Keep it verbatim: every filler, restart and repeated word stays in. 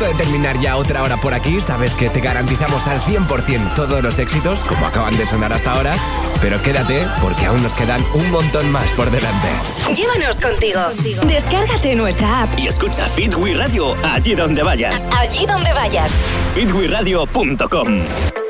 punto de terminar ya otra hora por aquí. Sabes que te garantizamos al cien por ciento todos los éxitos, como acaban de sonar hasta ahora. Pero quédate, porque aún nos quedan un montón más por delante. Llévanos contigo. Descárgate nuestra app y escucha Fit We Radio allí donde vayas. Allí donde vayas. fit we radio punto com